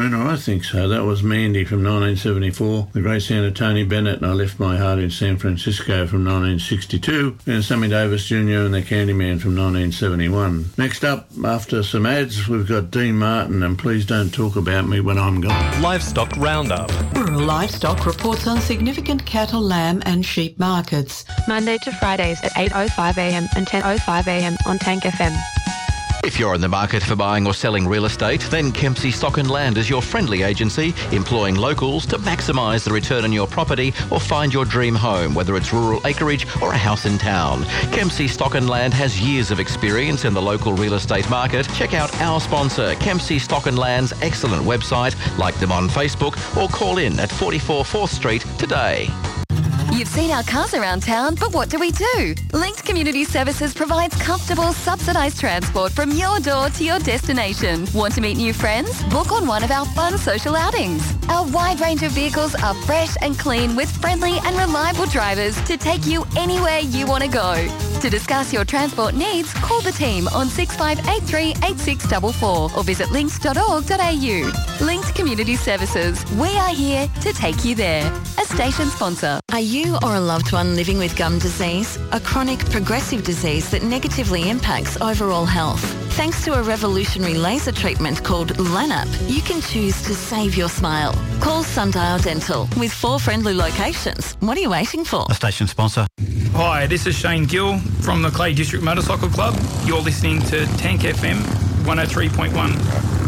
I think so. That was Mandy from 1974, the great singer Tony Bennett, and I Left My Heart in San Francisco from 1962, and Sammy Davis Jr. and the Candyman from 1971. Next up, after some ads, we've got Dean Martin and Please Don't Talk About Me When I'm Gone. Livestock Roundup. Rural Livestock reports on significant cattle, lamb and sheep markets. Monday to Fridays at 8:05am and 10:05am on Tank FM. If you're in the market for buying or selling real estate, then Kempsey Stock and Land is your friendly agency, employing locals to maximise the return on your property or find your dream home, whether it's rural acreage or a house in town. Kempsey Stock and Land has years of experience in the local real estate market. Check out our sponsor, Kempsey Stock and Land's excellent website, like them on Facebook, or call in at 44 4th Street today. You've seen our cars around town, but what do we do? Linked Community Services provides comfortable, subsidised transport from your door to your destination. Want to meet new friends? Book on one of our fun social outings. Our wide range of vehicles are fresh and clean with friendly and reliable drivers to take you anywhere you want to go. To discuss your transport needs, call the team on 6583 8644 or visit links.org.au. Linked Community Services. We are here to take you there. A station sponsor. Are you or a loved one living with gum disease, a chronic progressive disease that negatively impacts overall health? Thanks to a revolutionary laser treatment called LANAP, you can choose to save your smile. Call Sundial Dental with 4 friendly locations. What are you waiting for? A station sponsor. Hi, this is Shane Gill from the Clay District Motorcycle Club. You're listening to Tank FM 103.1.